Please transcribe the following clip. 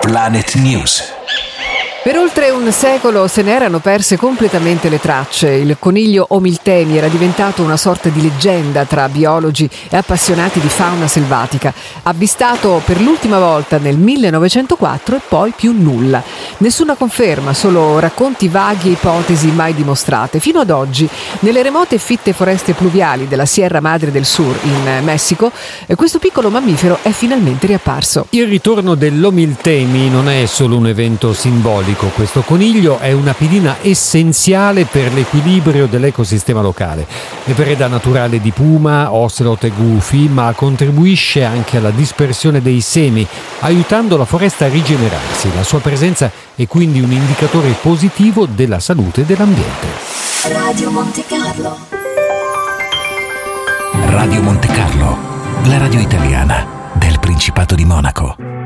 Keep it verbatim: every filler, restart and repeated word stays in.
Planet News. Per oltre un secolo se ne erano perse completamente le tracce. Il coniglio Omilteni era diventato una sorta di leggenda tra biologi e appassionati di fauna selvatica. Avvistato per l'ultima volta nel millenovecentoquattro e poi più nulla. Nessuna conferma, solo racconti vaghi e ipotesi mai dimostrate. Fino ad oggi, nelle remote e fitte foreste pluviali della Sierra Madre del Sur, in Messico, questo piccolo mammifero è finalmente riapparso. Il ritorno dell'Omilteni non è solo un evento simbolico. Questo coniglio è una pedina essenziale per l'equilibrio dell'ecosistema locale. È preda naturale di puma, ocelot e gufi, ma contribuisce anche alla dispersione dei semi, aiutando la foresta a rigenerarsi. La sua presenza è quindi un indicatore positivo della salute dell'ambiente. Radio Monte Carlo. Radio Monte Carlo, la radio italiana del Principato di Monaco.